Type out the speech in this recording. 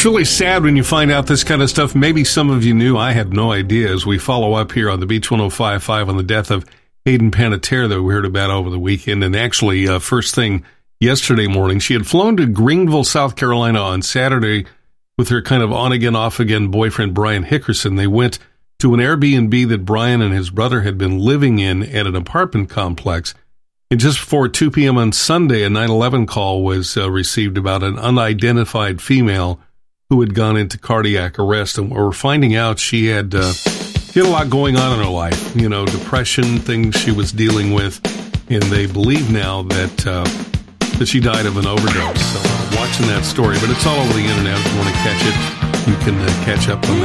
It's really sad when you find out this kind of stuff. Maybe some of you knew. I had no idea. As we follow up here on the Beach 105.5 on the death of Hayden Panettiere that we heard about over the weekend. And actually, first thing yesterday morning, she had flown to Greenville, South Carolina on Saturday with her kind of on-again, off-again boyfriend, Brian Hickerson. They went to an Airbnb that Brian and his brother had been living in at an apartment complex. And just before 2 p.m. on Sunday, a 911 call was received about an unidentified female who had gone into cardiac arrest. And we're finding out she had a lot going on in her life, depression, things she was dealing with. And they believe now that she died of an overdose. So watching that story, but it's all over the internet. If you want to catch it, you can catch up on that.